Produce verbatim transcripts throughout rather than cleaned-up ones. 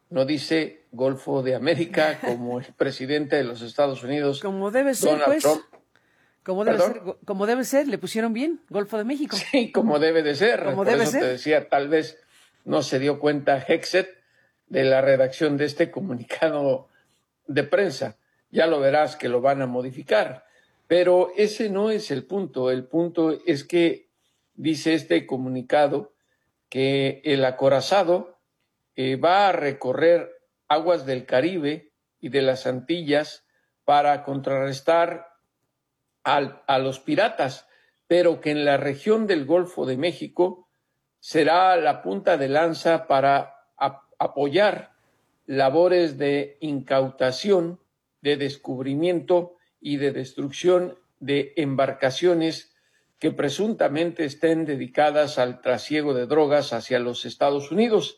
no dice Golfo de América como el presidente de los Estados Unidos. Como debe ser, Donald pues. Trump. Como debe ser, como debe ser, le pusieron bien, Golfo de México. Sí, como debe de ser. Como Por debe eso ser. te decía, tal vez no se dio cuenta Hexet de la redacción de este comunicado de prensa. Ya lo verás que lo van a modificar. Pero ese no es el punto. El punto es que dice este comunicado que el acorazado eh, va a recorrer aguas del Caribe y de las Antillas para contrarrestar al, a los piratas, pero que en la región del Golfo de México será la punta de lanza para a, apoyar labores de incautación, de descubrimiento y de destrucción de embarcaciones que presuntamente estén dedicadas al trasiego de drogas hacia los Estados Unidos.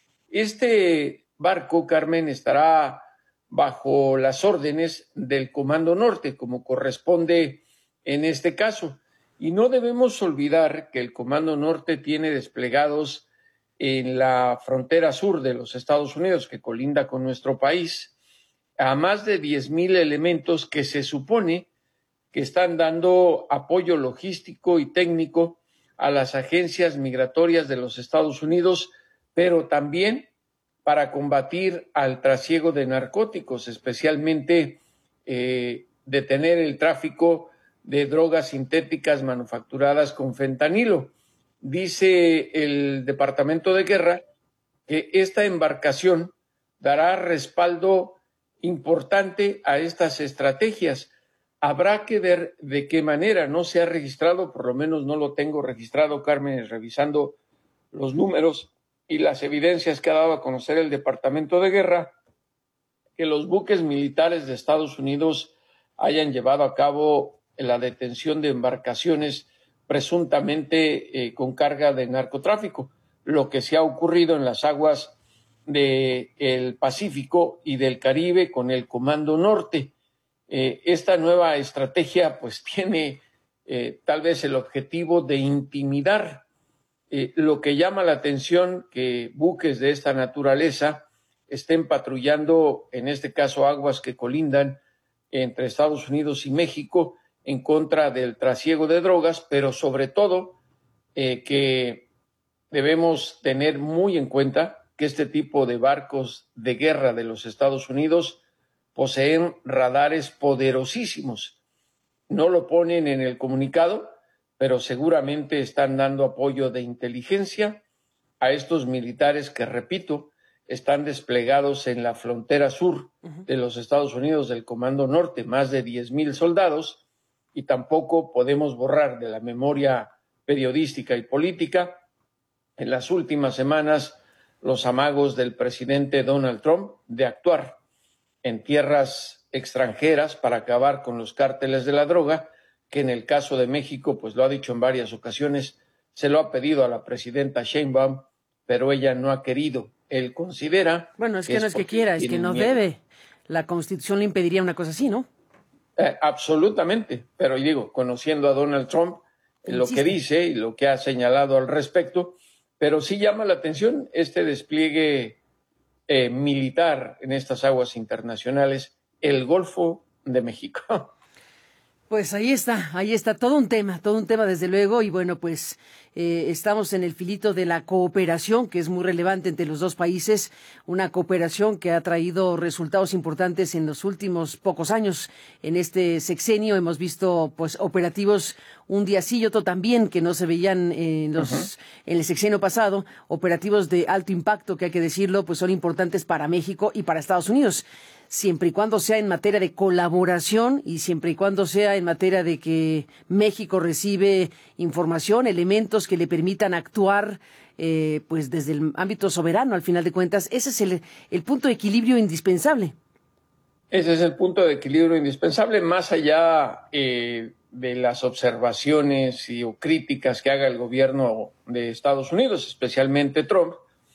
Este barco, Carmen, estará bajo las órdenes del Comando Norte, como corresponde en este caso. Y no debemos olvidar que el Comando Norte tiene desplegados en la frontera sur de los Estados Unidos, que colinda con nuestro país, a más de diez mil elementos que se supone que están dando apoyo logístico y técnico a las agencias migratorias de los Estados Unidos, pero también para combatir al trasiego de narcóticos, especialmente eh, detener el tráfico de drogas sintéticas manufacturadas con fentanilo. Dice el Departamento de Guerra que esta embarcación dará respaldo importante a estas estrategias. Habrá que ver de qué manera. No se ha registrado, por lo menos no lo tengo registrado, Carmen, revisando los números y las evidencias que ha dado a conocer el Departamento de Guerra, que los buques militares de Estados Unidos hayan llevado a cabo la detención de embarcaciones presuntamente eh, con carga de narcotráfico, lo que se ha ocurrido en las aguas del Pacífico y del Caribe con el Comando Norte. Eh, esta nueva estrategia pues tiene eh, tal vez el objetivo de intimidar. Eh, lo que llama la atención que buques de esta naturaleza estén patrullando, en este caso aguas que colindan entre Estados Unidos y México, en contra del trasiego de drogas, pero sobre todo eh, que debemos tener muy en cuenta que este tipo de barcos de guerra de los Estados Unidos poseen radares poderosísimos. No lo ponen en el comunicado, pero seguramente están dando apoyo de inteligencia a estos militares que, repito, están desplegados en la frontera sur de los Estados Unidos del Comando Norte, más de diez mil soldados, y tampoco podemos borrar de la memoria periodística y política en las últimas semanas los amagos del presidente Donald Trump de actuar en tierras extranjeras para acabar con los cárteles de la droga, que en el caso de México, pues lo ha dicho en varias ocasiones, se lo ha pedido a la presidenta Sheinbaum, pero ella no ha querido. Él considera... Bueno, es que, que no es que quiera, es que no miedo. Debe. La Constitución le impediría una cosa así, ¿no? Eh, absolutamente, pero digo, conociendo a Donald Trump, eh, lo que dice y lo que ha señalado al respecto, pero sí llama la atención este despliegue eh, militar en estas aguas internacionales, el Golfo de México. Pues ahí está, ahí está, todo un tema, todo un tema desde luego, y bueno, pues eh, estamos en el filito de la cooperación, que es muy relevante entre los dos países, una cooperación que ha traído resultados importantes en los últimos pocos años. En este sexenio hemos visto pues operativos un día sí y otro también, que no se veían en, los, uh-huh. en el sexenio pasado, operativos de alto impacto, que hay que decirlo, pues son importantes para México y para Estados Unidos, siempre y cuando sea en materia de colaboración y siempre y cuando sea en materia de que México recibe información, elementos que le permitan actuar eh, pues desde el ámbito soberano, al final de cuentas. Ese es el, el punto de equilibrio indispensable. Ese es el punto de equilibrio indispensable, más allá eh, de las observaciones y o críticas que haga el gobierno de Estados Unidos, especialmente Trump,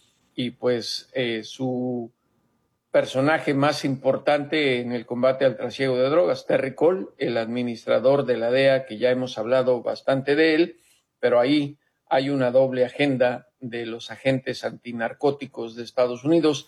y pues eh, su personaje más importante en el combate al trasiego de drogas, Terry Cole, el administrador de la D E A, que ya hemos hablado bastante de él, pero ahí hay una doble agenda de los agentes antinarcóticos de Estados Unidos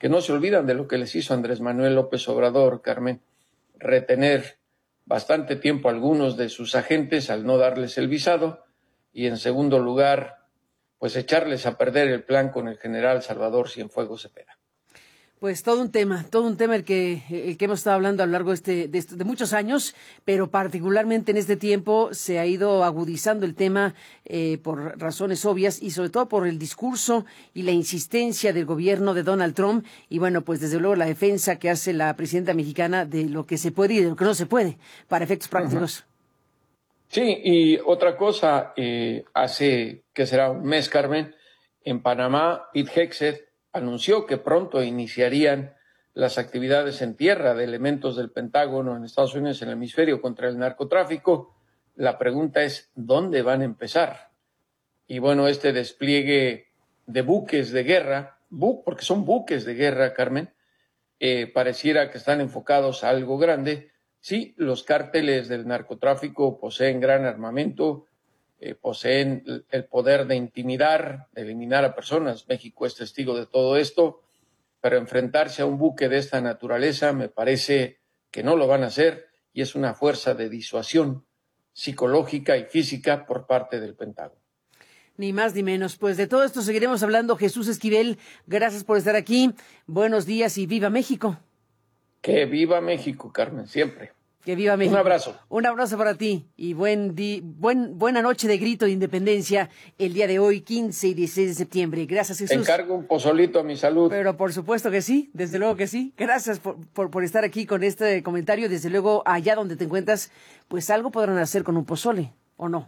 que no se olvidan de lo que les hizo Andrés Manuel López Obrador, Carmen, retener bastante tiempo a algunos de sus agentes al no darles el visado y, en segundo lugar, pues echarles a perder el plan con el general Salvador Cienfuegos Cepeda. Pues todo un tema, todo un tema el que, el que hemos estado hablando a lo largo de, este, de, este, de muchos años, pero particularmente en este tiempo se ha ido agudizando el tema eh, por razones obvias y sobre todo por el discurso y la insistencia del gobierno de Donald Trump y bueno, pues desde luego la defensa que hace la presidenta mexicana de lo que se puede y de lo que no se puede para efectos prácticos. Uh-huh. Sí, y otra cosa, eh, hace que será un mes, Carmen, en Panamá, Pete Hegseth anunció que pronto iniciarían las actividades en tierra de elementos del Pentágono en Estados Unidos en el hemisferio contra el narcotráfico. La pregunta es, ¿dónde van a empezar? Y bueno, este despliegue de buques de guerra, bu porque son buques de guerra, Carmen, eh, pareciera que están enfocados a algo grande. Sí, los cárteles del narcotráfico poseen gran armamento, Eh, poseen el poder de intimidar, de eliminar a personas. México es testigo de todo esto, pero enfrentarse a un buque de esta naturaleza me parece que no lo van a hacer y es una fuerza de disuasión psicológica y física por parte del Pentágono. Ni más ni menos. Pues de todo esto seguiremos hablando. Jesús Esquivel, gracias por estar aquí. Buenos días y viva México. Que viva México, Carmen, siempre. Que viva México. Un abrazo. Un abrazo para ti y buen di, buen, buena noche de grito de independencia el día de hoy, quince y dieciséis de septiembre. Gracias, Jesús. Te encargo un pozolito a mi salud. Pero por supuesto que sí, desde luego que sí. Gracias por, por, por estar aquí con este comentario. Desde luego, allá donde te encuentras, pues algo podrán hacer con un pozole, ¿o no?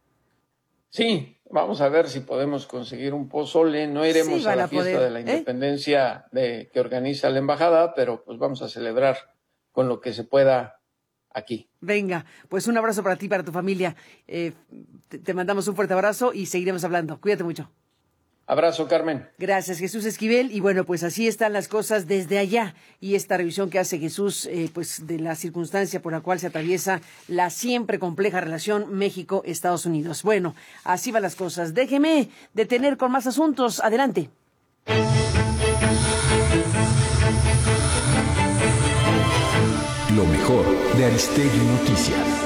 Sí, vamos a ver si podemos conseguir un pozole. No iremos sí, a la a fiesta poder, de la independencia ¿eh? de, que organiza la embajada, pero pues vamos a celebrar con lo que se pueda aquí. Venga, pues un abrazo para ti, para tu familia. Eh, te, te mandamos un fuerte abrazo y seguiremos hablando. Cuídate mucho. Abrazo, Carmen. Gracias, Jesús Esquivel. Y bueno, pues así están las cosas desde allá. Y esta revisión que hace Jesús, eh, pues de la circunstancia por la cual se atraviesa la siempre compleja relación México-Estados Unidos. Bueno, así van las cosas. Déjeme detener con más asuntos. Adelante. Lo mejor de Aristegui Noticias.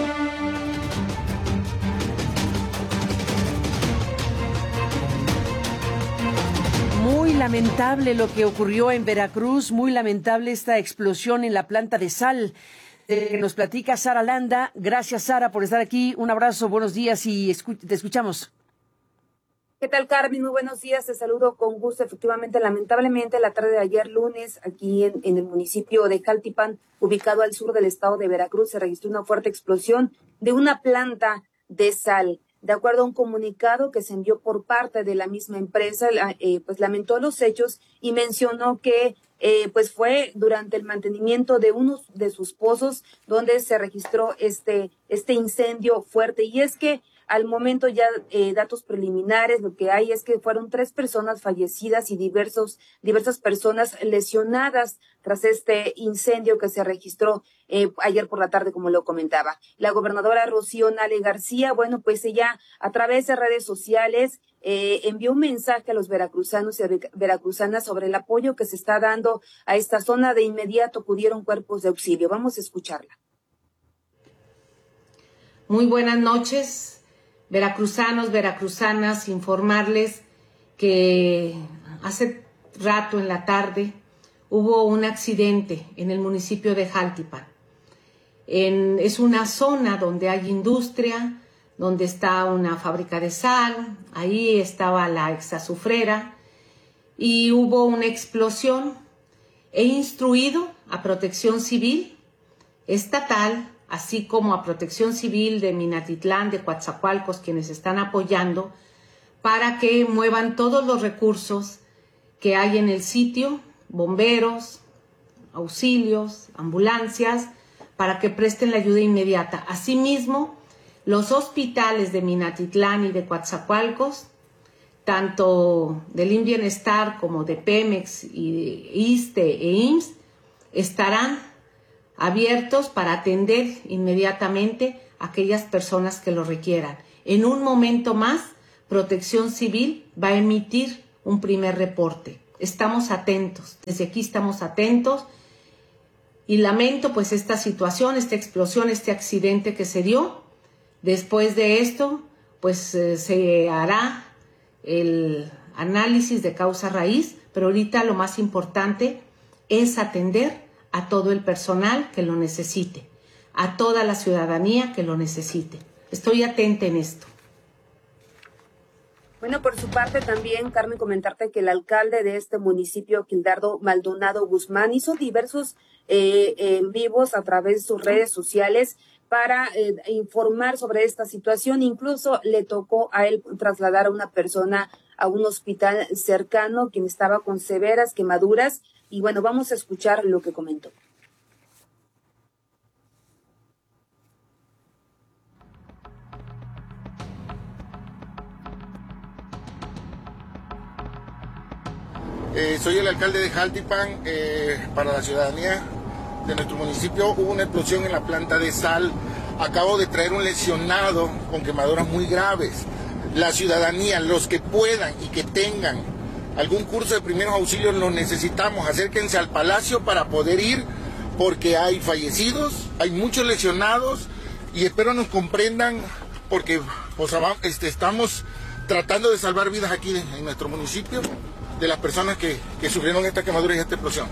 Muy lamentable lo que ocurrió en Veracruz, muy lamentable esta explosión en la planta de sal de que nos platica Sara Landa. Gracias, Sara, por estar aquí. Un abrazo, buenos días y escu- te escuchamos. ¿Qué tal, Carmen? Muy buenos días, te saludo con gusto. Efectivamente, lamentablemente, la tarde de ayer lunes, aquí en, en el municipio de Jaltipan, ubicado al sur del estado de Veracruz, se registró una fuerte explosión de una planta de sal. De acuerdo a un comunicado que se envió por parte de la misma empresa, eh, pues lamentó los hechos y mencionó que eh, pues fue durante el mantenimiento de uno de sus pozos donde se registró este, este incendio fuerte. Y es que al momento ya eh, datos preliminares, lo que hay es que fueron tres personas fallecidas y diversos, diversas personas lesionadas tras este incendio que se registró eh, ayer por la tarde, como lo comentaba. La gobernadora Rocío Nale García, bueno, pues ella a través de redes sociales eh, envió un mensaje a los veracruzanos y a veracruzanas sobre el apoyo que se está dando a esta zona. De inmediato acudieron cuerpos de auxilio. Vamos a escucharla. Muy buenas noches. Veracruzanos, veracruzanas, informarles que hace rato en la tarde hubo un accidente en el municipio de Jaltipan. En, es una zona donde hay industria, donde está una fábrica de sal, ahí estaba la exazufrera y hubo una explosión. He instruido a Protección Civil estatal, así como a Protección Civil de Minatitlán, de Coatzacoalcos, quienes están apoyando, para que muevan todos los recursos que hay en el sitio, bomberos, auxilios, ambulancias, para que presten la ayuda inmediata. Asimismo, los hospitales de Minatitlán y de Coatzacoalcos, tanto del I M Bienestar como de Pemex y de ISSSTE e I M S S, estarán abiertos para atender inmediatamente a aquellas personas que lo requieran. En un momento más, Protección Civil va a emitir un primer reporte. estamos atentos, desde aquí estamos atentos y lamento pues esta situación, esta explosión, este accidente que se dio. Después de esto pues eh, se hará el análisis de causa raíz, pero ahorita lo más importante es atender a todo el personal que lo necesite, a toda la ciudadanía que lo necesite. Estoy atenta en esto. Bueno, por su parte también, Carmen, comentarte que el alcalde de este municipio, Gildardo Maldonado Guzmán, hizo diversos eh, en vivos a través de sus redes sociales para eh, informar sobre esta situación. Incluso le tocó a él trasladar a una persona a un hospital cercano, quien estaba con severas quemaduras. Y bueno, vamos a escuchar lo que comentó. Eh, soy el alcalde de Jaltipan. Eh, para la ciudadanía de nuestro municipio hubo una explosión en la planta de sal. Acabo de traer un lesionado con quemaduras muy graves. La ciudadanía, los que puedan y que tengan algún curso de primeros auxilios, lo necesitamos. Acérquense al Palacio para poder ir, porque hay fallecidos, hay muchos lesionados, y espero nos comprendan, porque pues, este, estamos tratando de salvar vidas aquí en nuestro municipio, de las personas que, que sufrieron esta quemadura y esta explosión.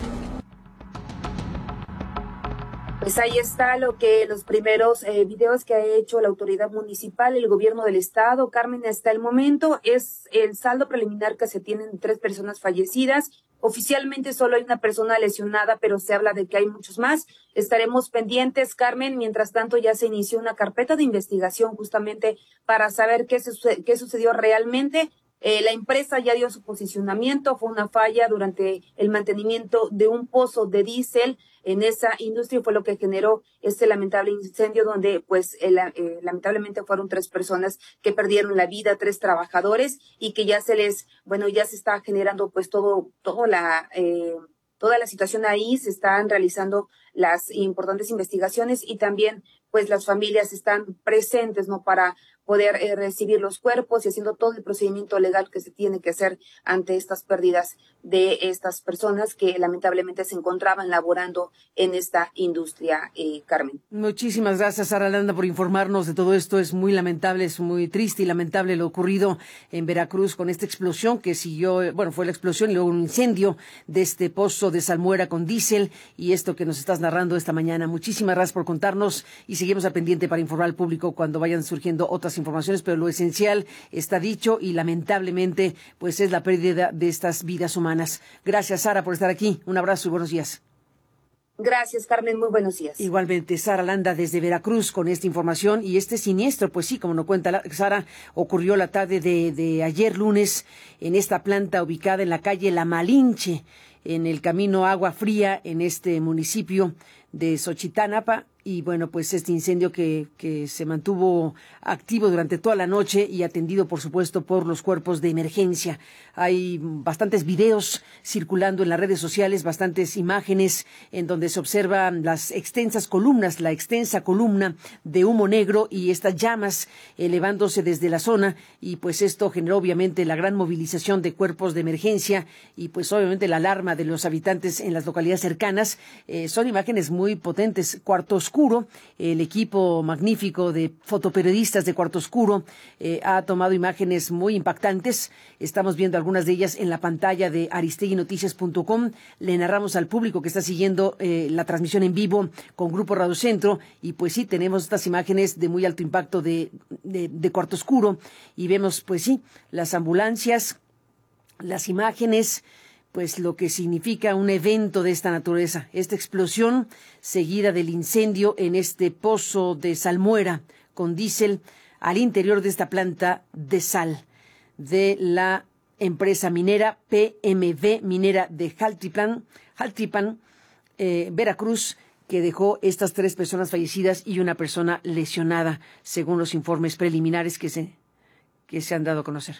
Pues ahí está lo que los primeros eh, videos que ha hecho la autoridad municipal, el gobierno del estado. Carmen, hasta el momento es el saldo preliminar que se tienen tres personas fallecidas. Oficialmente solo hay una persona lesionada, pero se habla de que hay muchos más. Estaremos pendientes, Carmen. Mientras tanto, ya se inició una carpeta de investigación justamente para saber qué, su- qué sucedió realmente. Eh, la empresa ya dio su posicionamiento. Fue una falla durante el mantenimiento de un pozo de diésel en esa industria, fue lo que generó este lamentable incendio, donde pues el, eh, lamentablemente fueron tres personas que perdieron la vida, tres trabajadores, y que ya se les, bueno, ya se está generando pues todo, todo la, eh, toda la situación ahí, se están realizando las importantes investigaciones, y también pues las familias están presentes, ¿no?, para poder eh, recibir los cuerpos y haciendo todo el procedimiento legal que se tiene que hacer ante estas pérdidas de estas personas que lamentablemente se encontraban laborando en esta industria, eh, Carmen. Muchísimas gracias, Sara Landa, por informarnos de todo esto. Es muy lamentable, es muy triste y lamentable lo ocurrido en Veracruz con esta explosión que siguió, eh, bueno, fue la explosión y luego un incendio de este pozo de salmuera con diésel, y esto que nos estás narrando esta mañana. Muchísimas gracias por contarnos, y seguimos al pendiente para informar al público cuando vayan surgiendo otras informaciones, pero lo esencial está dicho, y lamentablemente pues es la pérdida de estas vidas humanas. Gracias, Sara, por estar aquí. Un abrazo y buenos días. Gracias, Carmen. Muy buenos días. Igualmente, Sara Landa desde Veracruz con esta información y este siniestro. Pues sí, como nos cuenta la, Sara, ocurrió la tarde de, de ayer lunes en esta planta ubicada en la calle La Malinche, en el camino Agua Fría, en este municipio de Xochitánapa. Y bueno, pues este incendio que, que se mantuvo activo durante toda la noche y atendido, por supuesto, por los cuerpos de emergencia. Hay bastantes videos circulando en las redes sociales, bastantes imágenes en donde se observan las extensas columnas, la extensa columna de humo negro y estas llamas elevándose desde la zona. Y pues esto generó obviamente la gran movilización de cuerpos de emergencia y pues obviamente la alarma de los habitantes en las localidades cercanas. Eh, son imágenes muy potentes. Cuarto Oscuro, el equipo magnífico de fotoperiodistas de Cuarto Oscuro eh, ha tomado imágenes muy impactantes. Estamos viendo algunas de ellas en la pantalla de aristegui noticias punto com. Le narramos al público que está siguiendo eh, la transmisión en vivo con Grupo Radio Centro, y pues sí, tenemos estas imágenes de muy alto impacto de, de, de Cuarto Oscuro, y vemos pues sí, las ambulancias, las imágenes, pues lo que significa un evento de esta naturaleza, esta explosión seguida del incendio en este pozo de salmuera con diésel al interior de esta planta de sal de la empresa minera P M V Minera de Jaltipan, Jaltipan eh, Veracruz, que dejó estas tres personas fallecidas y una persona lesionada, según los informes preliminares que se, que se han dado a conocer.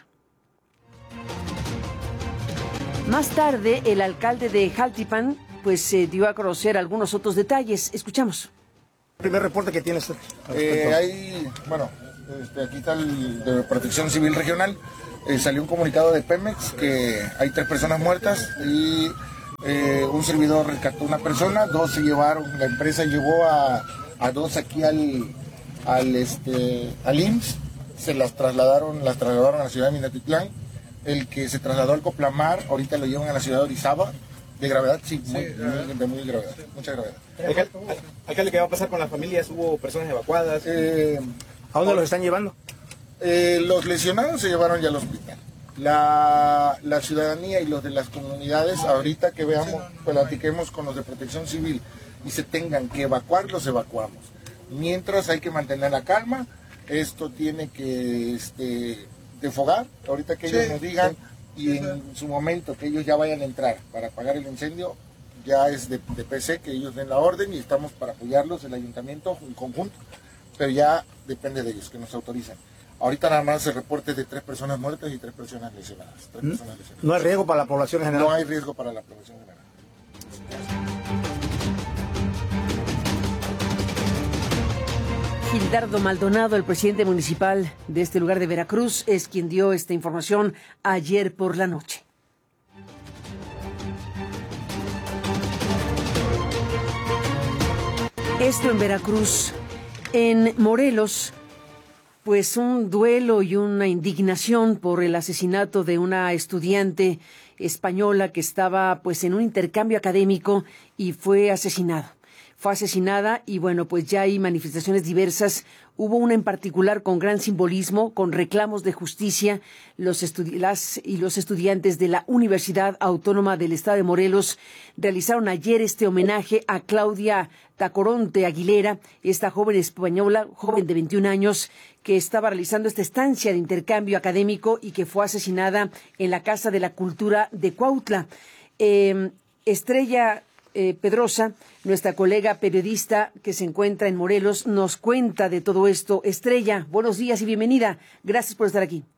Más tarde, el alcalde de Jaltipan pues se eh, dio a conocer algunos otros detalles. Escuchamos. Primer reporte que tienes. Eh, hay, bueno, este, aquí está el de Protección Civil Regional. eh, salió un comunicado de Pemex que hay tres personas muertas y eh, un servidor rescató una persona, dos se llevaron, la empresa llevó a, a dos aquí al, al, este, al I M S S, se las trasladaron, las trasladaron a la ciudad de Minatitlán. El que se trasladó al Coplamar, ahorita lo llevan a la ciudad de Orizaba. De gravedad, sí, muy, sí, muy, de muy gravedad, mucha gravedad. Alcalde, ¿qué va a pasar con las familias? ¿Hubo personas evacuadas? Eh, ¿A dónde los están llevando? Eh, los lesionados se llevaron ya al hospital. La, la ciudadanía y los de las comunidades, ahorita que veamos, platiquemos con los de Protección Civil y se tengan que evacuar, los evacuamos. Mientras hay que mantener la calma, esto tiene que este, defogar, ahorita que ellos sí, nos digan... Sí. Y en su momento que ellos ya vayan a entrar para apagar el incendio, ya es de, de P C que ellos den la orden y estamos para apoyarlos, el ayuntamiento en conjunto, pero ya depende de ellos, que nos autorizan. Ahorita nada más se reporte de tres personas muertas y tres personas lesionadas. Tres ¿Mm? personas lesionadas. ¿No hay riesgo para la población en general? No hay riesgo para la población en general. Gildardo Maldonado, el presidente municipal de este lugar de Veracruz, es quien dio esta información ayer por la noche. Esto en Veracruz. En Morelos, pues un duelo y una indignación por el asesinato de una estudiante española que estaba pues en un intercambio académico y fue asesinada. Fue asesinada y bueno, pues ya hay manifestaciones diversas. Hubo una en particular con gran simbolismo, con reclamos de justicia. Los estudi- las y los estudiantes de la Universidad Autónoma del Estado de Morelos realizaron ayer este homenaje a Claudia Tacoronte Aguilera, esta joven española, joven de veintiún años, que estaba realizando esta estancia de intercambio académico y que fue asesinada en la Casa de la Cultura de Cuautla. Eh, Estrella Eh, Pedrosa, nuestra colega periodista que se encuentra en Morelos, nos cuenta de todo esto. Estrella, buenos días y bienvenida. Gracias por estar aquí.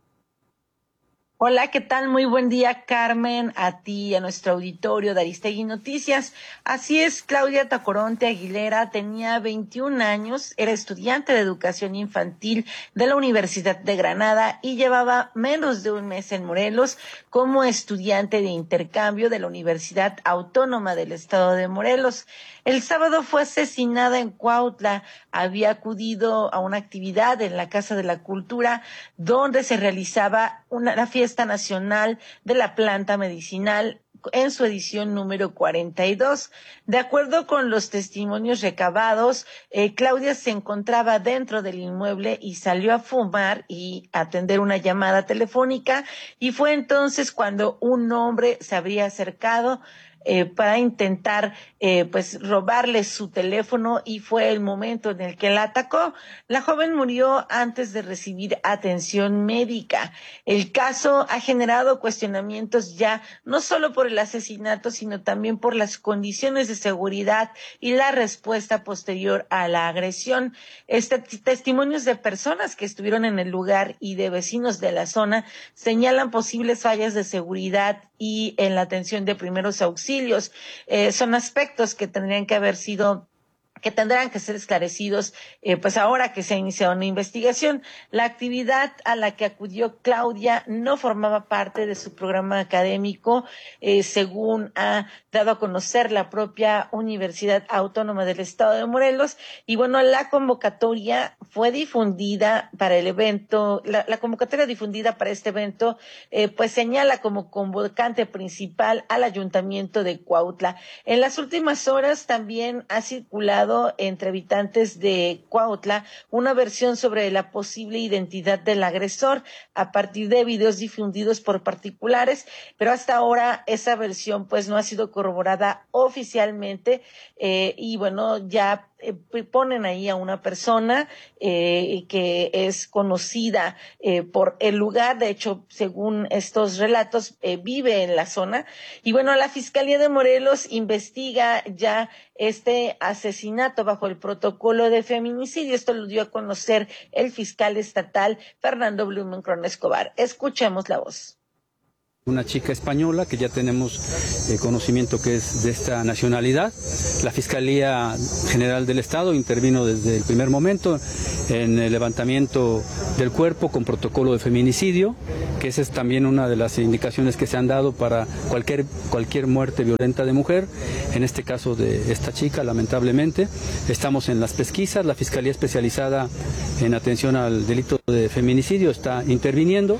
Hola, ¿qué tal? Muy buen día, Carmen, a ti y a nuestro auditorio de Aristegui Noticias. Así es, Claudia Tacoronte Aguilera tenía veintiún años, era estudiante de educación infantil de la Universidad de Granada y llevaba menos de un mes en Morelos como estudiante de intercambio de la Universidad Autónoma del Estado de Morelos. El sábado fue asesinada en Cuautla. Había acudido a una actividad en la Casa de la Cultura donde se realizaba una, la fiesta nacional de la planta medicinal en su edición número cuarenta y dos. De acuerdo con los testimonios recabados, eh, Claudia se encontraba dentro del inmueble y salió a fumar y atender una llamada telefónica, y fue entonces cuando un hombre se habría acercado Eh, para intentar eh, pues robarle su teléfono, y fue el momento en el que la atacó. La joven murió antes de recibir atención médica. El caso ha generado cuestionamientos ya no solo por el asesinato, sino también por las condiciones de seguridad y la respuesta posterior a la agresión. Este, testimonios de personas que estuvieron en el lugar y de vecinos de la zona señalan posibles fallas de seguridad y en la atención de primeros auxilios. Eh, son aspectos que tendrían que haber sido que tendrán que ser esclarecidos, eh, pues ahora que se ha iniciado una investigación. La actividad a la que acudió Claudia no formaba parte de su programa académico, eh, según ha dado a conocer la propia Universidad Autónoma del Estado de Morelos. Y bueno, la convocatoria fue difundida para el evento, la, la convocatoria difundida para este evento, eh, pues señala como convocante principal al Ayuntamiento de Cuautla. En las últimas horas también ha circulado entre habitantes de Cuautla una versión sobre la posible identidad del agresor a partir de videos difundidos por particulares, pero hasta ahora esa versión pues no ha sido corroborada oficialmente, eh, y bueno, ya Eh, ponen ahí a una persona eh, que es conocida eh, por el lugar. De hecho, según estos relatos, eh, vive en la zona. Y bueno, la Fiscalía de Morelos investiga ya este asesinato bajo el protocolo de feminicidio. Esto lo dio a conocer el fiscal estatal Fernando Blumenkron Escobar. Escuchemos la voz. Una chica española que ya tenemos eh, conocimiento que es de esta nacionalidad. La Fiscalía General del Estado intervino desde el primer momento en el levantamiento del cuerpo con protocolo de feminicidio, que que esa es también una de las indicaciones que se han dado para cualquier, cualquier muerte violenta de mujer, en este caso de esta chica, lamentablemente. Estamos en las pesquisas, la Fiscalía Especializada en Atención al Delito de Feminicidio está interviniendo.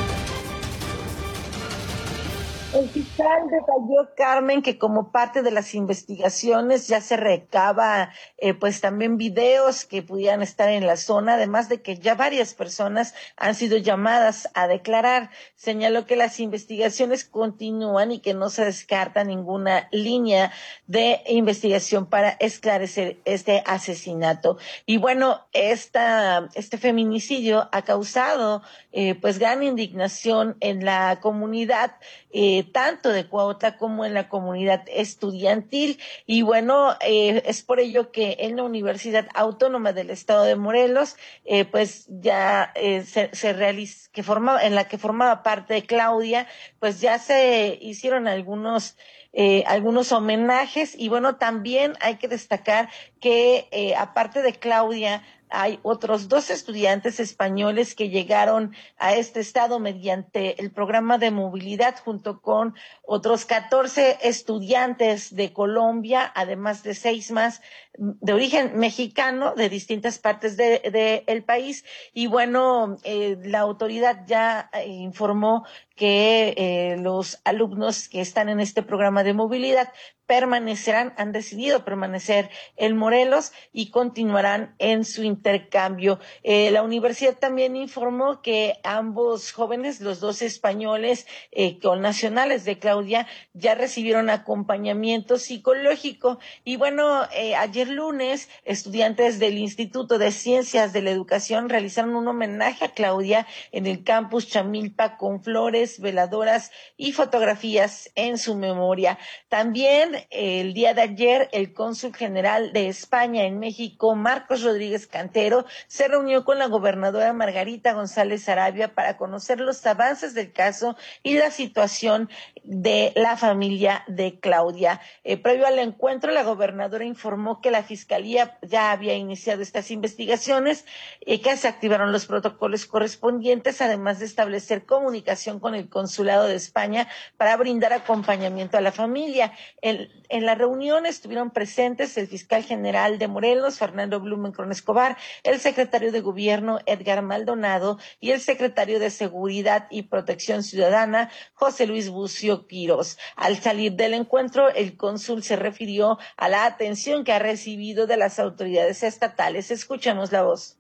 El fiscal detalló, Carmen, que como parte de las investigaciones ya se recaba eh, pues también videos que pudieran estar en la zona, además de que ya varias personas han sido llamadas a declarar. Señaló que las investigaciones continúan y que no se descarta ninguna línea de investigación para esclarecer este asesinato. Y bueno, esta, este feminicidio ha causado eh, pues gran indignación en la comunidad, eh, tanto de Cuautla como en la comunidad estudiantil. Y bueno, eh, es por ello que en la Universidad Autónoma del Estado de Morelos, eh, pues ya eh, se, se realizó, que formaba, en la que formaba parte de Claudia, pues ya se hicieron algunos Eh, algunos homenajes. Y bueno, también hay que destacar que eh, aparte de Claudia, hay otros dos estudiantes españoles que llegaron a este estado mediante el programa de movilidad, junto con otros catorce estudiantes de Colombia, además de seis más de origen mexicano de distintas partes de, de el país. Y bueno, eh, la autoridad ya eh, informó que eh, los alumnos que están en este programa de movilidad permanecerán, han decidido permanecer en Morelos y continuarán en su intercambio. Eh, la universidad también informó que ambos jóvenes, los dos españoles eh, con nacionales de Claudia, ya recibieron acompañamiento psicológico. Y bueno, eh, ayer lunes, estudiantes del Instituto de Ciencias de la Educación realizaron un homenaje a Claudia en el campus Chamilpa con flores, veladoras y fotografías en su memoria. También el día de ayer, el cónsul general de España en México, Marcos Rodríguez Cantero, se reunió con la gobernadora Margarita González Arabia para conocer los avances del caso y la situación de la familia de Claudia. Eh, previo al encuentro, la gobernadora informó que la Fiscalía ya había iniciado estas investigaciones y que se activaron los protocolos correspondientes, además de establecer comunicación con el Consulado de España para brindar acompañamiento a la familia. El En la reunión estuvieron presentes el fiscal general de Morelos, Fernando Blumenkron Escobar, el secretario de Gobierno, Edgar Maldonado, y el secretario de Seguridad y Protección Ciudadana, José Luis Bucio Quirós. Al salir del encuentro, el cónsul se refirió a la atención que ha recibido de las autoridades estatales. Escuchemos la voz.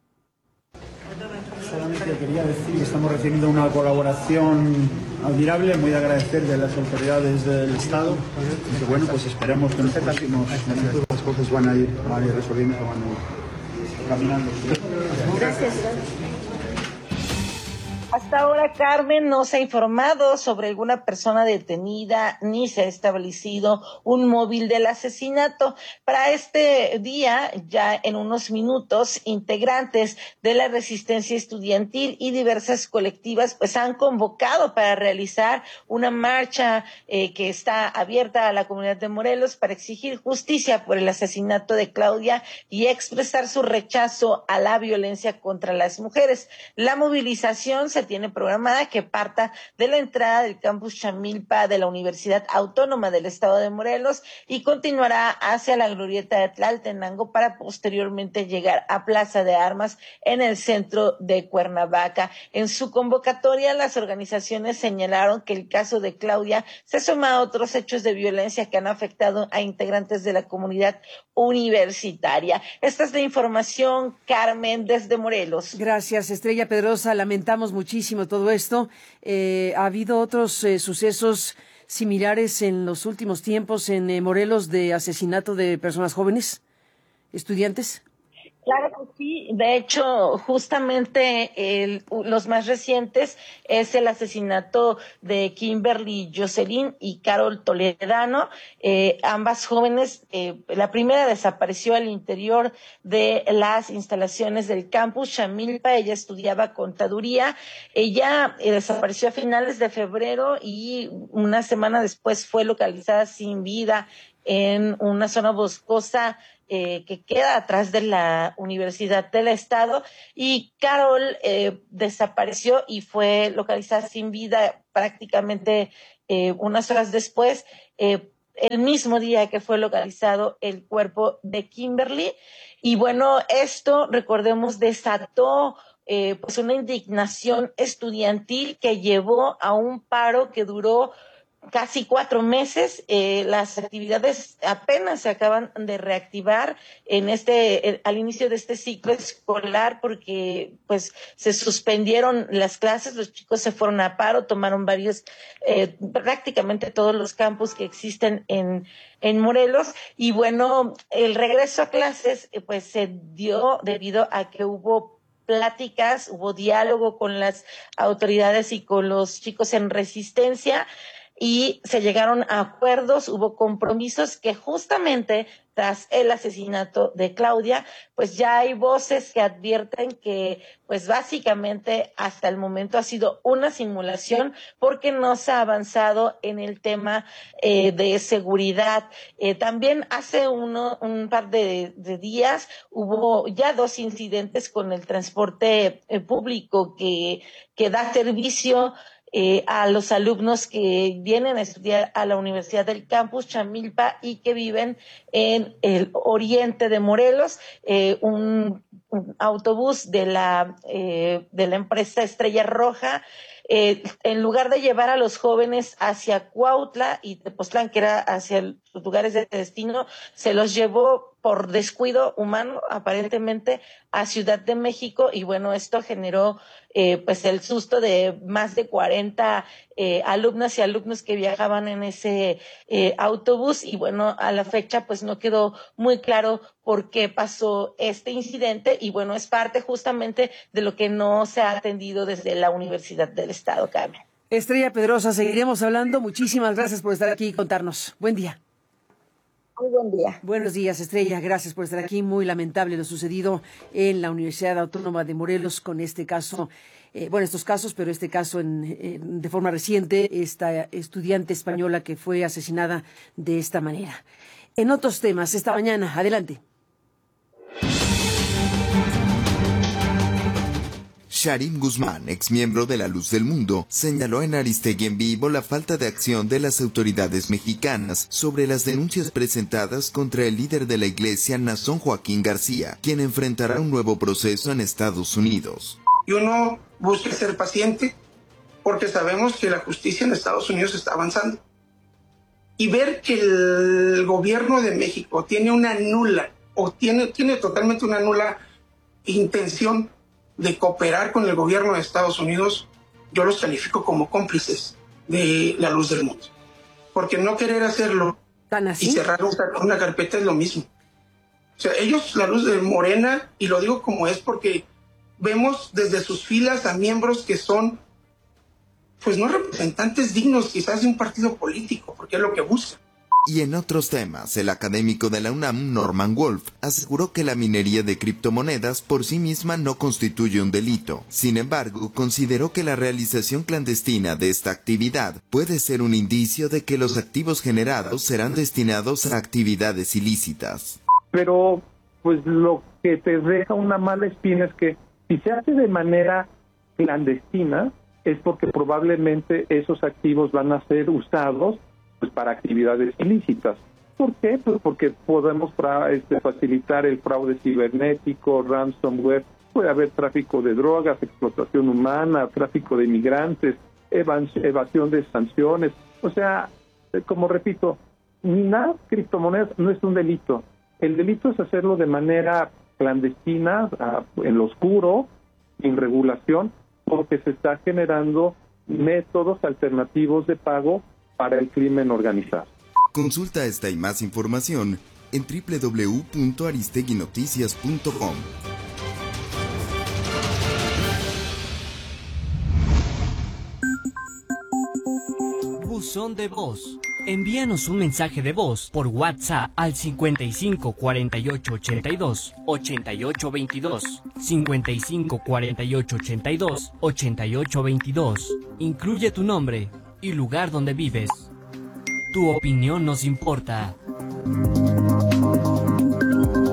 Solamente quería decir que estamos recibiendo una colaboración admirable, muy de agradecer de las autoridades del Estado, y que bueno, pues esperemos que en los próximos momentos las cosas van a ir, van a ir resolviendo, van a ir caminando. Gracias. Hasta ahora, Carmen, no se ha informado sobre alguna persona detenida ni se ha establecido un móvil del asesinato. Para este día, ya en unos minutos, integrantes de la resistencia estudiantil y diversas colectivas pues han convocado para realizar una marcha eh, que está abierta a la comunidad de Morelos para exigir justicia por el asesinato de Claudia y expresar su rechazo a la violencia contra las mujeres. La movilización se tiene programada que parta de la entrada del campus Chamilpa de la Universidad Autónoma del Estado de Morelos y continuará hacia la glorieta de Tlaltenango para posteriormente llegar a Plaza de Armas en el centro de Cuernavaca. En su convocatoria, las organizaciones señalaron que el caso de Claudia se suma a otros hechos de violencia que han afectado a integrantes de la comunidad universitaria. Esta es la información, Carmen, desde Morelos. Gracias, Estrella Pedrosa. Lamentamos muchísimo todo esto. Eh, ¿Ha habido otros eh, sucesos similares en los últimos tiempos en eh, Morelos de asesinato de personas jóvenes, estudiantes? Claro que sí. De hecho, justamente el, los más recientes es el asesinato de Kimberly Jocelyn y Carol Toledano. Eh, ambas jóvenes, eh, la primera desapareció al interior de las instalaciones del campus Chamilpa. Ella estudiaba contaduría. Ella eh, desapareció a finales de febrero y una semana después fue localizada sin vida en una zona boscosa eh, que queda atrás de la Universidad del Estado, y Carol eh, desapareció y fue localizada sin vida prácticamente eh, unas horas después, eh, el mismo día que fue localizado el cuerpo de Kimberly. Y bueno, esto, recordemos, desató eh, pues una indignación estudiantil que llevó a un paro que duró casi cuatro meses. Eh, las actividades apenas se acaban de reactivar en este, eh, al inicio de este ciclo escolar, porque pues se suspendieron las clases, los chicos se fueron a paro, tomaron varios, eh, prácticamente todos los campus que existen en, en Morelos, y bueno, el regreso a clases eh, pues se dio debido a que hubo pláticas, hubo diálogo con las autoridades y con los chicos en resistencia, y se llegaron a acuerdos, hubo compromisos que justamente tras el asesinato de Claudia, pues ya hay voces que advierten que pues básicamente hasta el momento ha sido una simulación, porque no se ha avanzado en el tema eh, de seguridad. Eh, también hace uno, un par de, de días hubo ya dos incidentes con el transporte eh, público que, que da servicio Eh, a los alumnos que vienen a estudiar a la Universidad del Campus Chamilpa y que viven en el oriente de Morelos. Eh, un, un autobús de la, eh, de la empresa Estrella Roja, eh, en lugar de llevar a los jóvenes hacia Cuautla y Tepoztlán, que era hacia los lugares de destino, se los llevó por descuido humano, aparentemente, a Ciudad de México, y bueno, esto generó eh, pues el susto de más de cuarenta eh, alumnas y alumnos que viajaban en ese eh, autobús, y bueno, a la fecha pues no quedó muy claro por qué pasó este incidente, y bueno, es parte justamente de lo que no se ha atendido desde la Universidad del Estado, Carmen. Estrella Pedrosa, seguiremos hablando. Muchísimas gracias por estar aquí y contarnos. Buen día. Muy buen día. Buenos días, Estrella. Gracias por estar aquí. Muy lamentable lo sucedido en la Universidad Autónoma de Morelos con este caso, eh, bueno, estos casos, pero este caso en, en, de forma reciente, esta estudiante española que fue asesinada de esta manera. En otros temas, esta mañana, adelante. Sharim Guzmán, exmiembro de La Luz del Mundo, señaló en Aristegui en Vivo la falta de acción de las autoridades mexicanas sobre las denuncias presentadas contra el líder de la iglesia, Nazón Joaquín García, quien enfrentará un nuevo proceso en Estados Unidos. Y uno busca ser paciente porque sabemos que la justicia en Estados Unidos está avanzando. Y ver que el gobierno de México tiene una nula, o tiene, tiene totalmente una nula intención de cooperar con el gobierno de Estados Unidos, yo los califico como cómplices de La Luz del Mundo. Porque no querer hacerlo y cerrar una carpeta es lo mismo. O sea, ellos, La Luz de Morena, y lo digo como es porque vemos desde sus filas a miembros que son, pues no representantes dignos quizás de un partido político, porque es lo que buscan. Y en otros temas, el académico de la UNAM, Norman Wolf, aseguró que la minería de criptomonedas por sí misma no constituye un delito. Sin embargo, consideró que la realización clandestina de esta actividad puede ser un indicio de que los activos generados serán destinados a actividades ilícitas. Pero, pues lo que te deja una mala espina es que si se hace de manera clandestina, es porque probablemente esos activos van a ser usados pues para actividades ilícitas. ¿Por qué? Pues porque podemos fra- este, facilitar el fraude cibernético, ransomware, puede haber tráfico de drogas, explotación humana, tráfico de inmigrantes, evas- evasión de sanciones. O sea, como repito, minar criptomonedas no es un delito. El delito es hacerlo de manera clandestina, a, en lo oscuro, sin regulación, porque se está generando métodos alternativos de pago para el crimen organizado. Consulta esta y más información en doble u doble u doble u punto aristegui noticias punto com. Buzón de voz. Envíanos un mensaje de voz por WhatsApp al cincuenta y cinco cuarenta y ocho ochenta y dos ochenta y ocho veintidós, cincuenta y cinco cuarenta y ocho ochenta y dos ochenta y ocho veintidós. Incluye tu nombre y lugar donde vives. Tu opinión nos importa.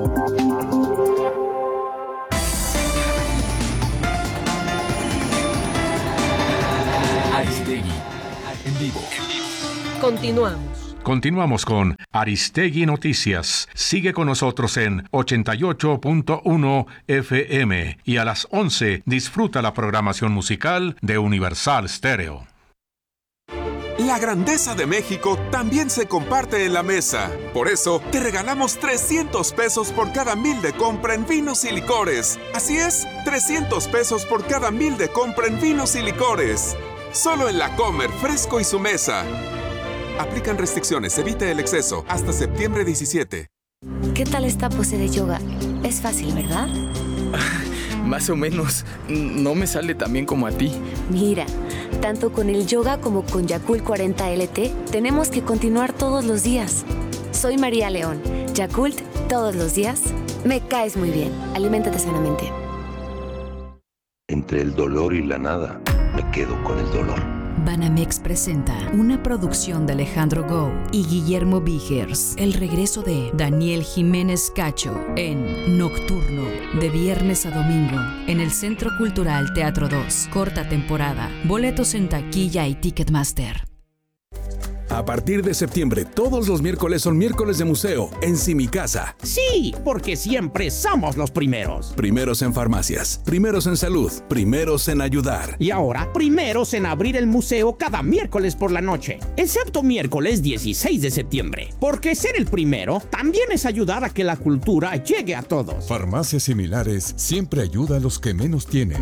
Continuamos. Continuamos con Aristegui Noticias. Sigue con nosotros en ochenta y ocho punto uno F M y a las once disfruta la programación musical de Universal Stereo. La grandeza de México también se comparte en la mesa. Por eso, te regalamos trescientos pesos por cada mil de compra en vinos y licores. Así es, trescientos pesos por cada mil de compra en vinos y licores. Solo en La Comer, Fresco y Su Mesa. Aplican restricciones, evite el exceso. Hasta septiembre diecisiete. ¿Qué tal esta pose de yoga? Es fácil, ¿verdad? Más o menos. No me sale tan bien como a ti. Mira, tanto con el yoga como con Yakult cuarenta L T, tenemos que continuar todos los días. Soy María León. Yakult, todos los días. Me caes muy bien. Aliméntate sanamente. Entre el dolor y la nada, me quedo con el dolor. Banamex presenta una producción de Alejandro Gou y Guillermo Vigers. El regreso de Daniel Jiménez Cacho en Nocturno, de viernes a domingo, en el Centro Cultural Teatro dos. Corta temporada. Boletos en taquilla y Ticketmaster. A partir de septiembre, todos los miércoles son miércoles de museo en Simicasa. Sí, porque siempre somos los primeros. Primeros en farmacias, primeros en salud, primeros en ayudar. Y ahora, primeros en abrir el museo cada miércoles por la noche, excepto miércoles dieciséis de septiembre. Porque ser el primero también es ayudar a que la cultura llegue a todos. Farmacias Similares siempre ayuda a los que menos tienen.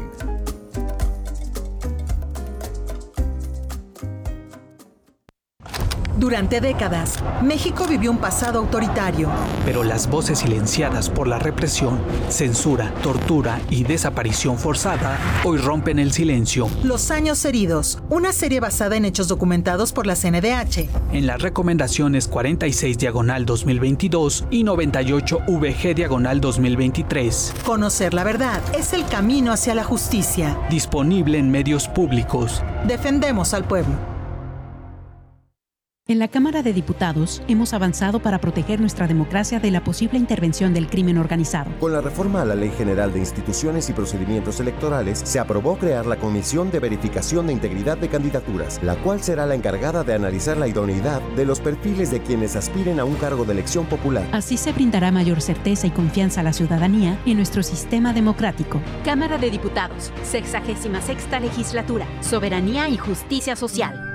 Durante décadas, México vivió un pasado autoritario. Pero las voces silenciadas por la represión, censura, tortura y desaparición forzada hoy rompen el silencio. Los años heridos, una serie basada en hechos documentados por la C N D H. En las recomendaciones cuarenta y seis diagonal dos mil veintidós y noventa y ocho V G diagonal dos mil veintitrés. Conocer la verdad es el camino hacia la justicia. Disponible en medios públicos. Defendemos al pueblo. En la Cámara de Diputados hemos avanzado para proteger nuestra democracia de la posible intervención del crimen organizado. Con la reforma a la Ley General de Instituciones y Procedimientos Electorales, se aprobó crear la Comisión de Verificación de Integridad de Candidaturas, la cual será la encargada de analizar la idoneidad de los perfiles de quienes aspiren a un cargo de elección popular. Así se brindará mayor certeza y confianza a la ciudadanía en nuestro sistema democrático. Cámara de Diputados, sexagésima sexta legislatura, soberanía y justicia social.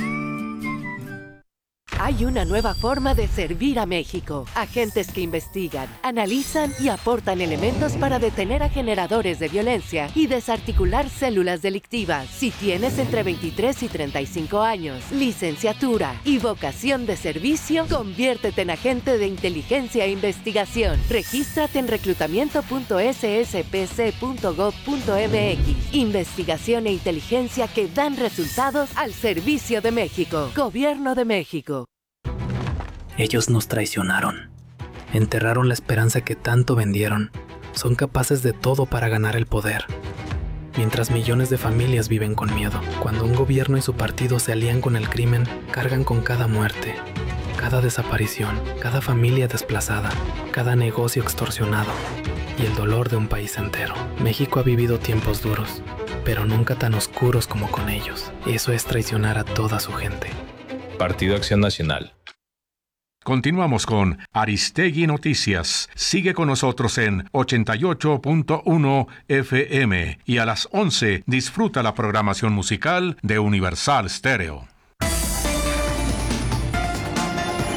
Hay una nueva forma de servir a México. Agentes que investigan, analizan y aportan elementos para detener a generadores de violencia y desarticular células delictivas. Si tienes entre veintitrés y treinta y cinco años, licenciatura y vocación de servicio, conviértete en agente de inteligencia e investigación. Regístrate en reclutamiento punto s s p c punto gov punto m x. Investigación e inteligencia que dan resultados al servicio de México. Gobierno de México. Ellos nos traicionaron. Enterraron la esperanza que tanto vendieron. Son capaces de todo para ganar el poder. Mientras millones de familias viven con miedo. Cuando un gobierno y su partido se alían con el crimen, cargan con cada muerte, cada desaparición, cada familia desplazada, cada negocio extorsionado y el dolor de un país entero. México ha vivido tiempos duros, pero nunca tan oscuros como con ellos. Eso es traicionar a toda su gente. Partido Acción Nacional. Continuamos con Aristegui Noticias. Sigue con nosotros en ochenta y ocho punto uno F M y a las once disfruta la programación musical de Universal Stereo.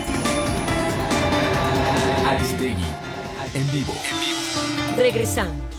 Aristegui, en vivo. Regresamos.